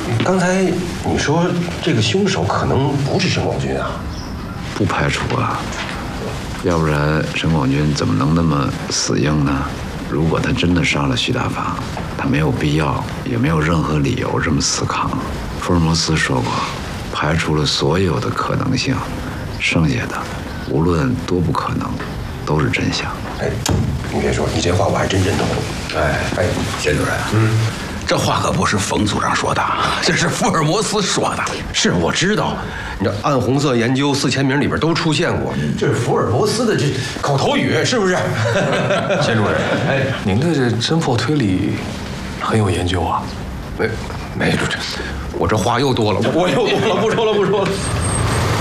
刚才你说这个凶手可能不是沈广军啊？ 不排除啊，要不然沈广军怎么能那么死硬呢？如果他真的杀了徐大发，他没有必要，也没有任何理由这么死扛。福尔摩斯说过，排除了所有的可能性，剩下的无论多不可能，都是真相。 哎，你别说，你这话我还真认同。哎， 谢主任，这话可不是冯组长说的，这是福尔摩斯说的。 是我知道，你这暗红色研究4000名里边都出现过，这是福尔摩斯的这口头语，是不是？ 谢主任，哎，您对这侦破推理很有研究啊？ 没，我这话又多了，我又多了，不说了。